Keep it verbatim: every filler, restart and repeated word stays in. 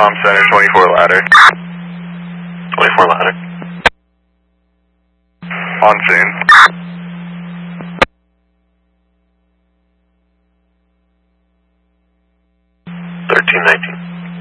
Comm Center, twenty-four ladder. twenty-four ladder. On scene. thirteen nineteen.